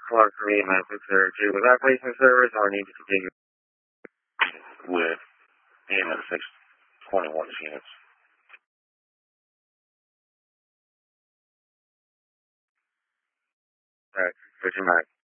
Clark for me, Memphis Area 2. Was that placing service or need to continue? With EMS 621 units. Alright, switching back.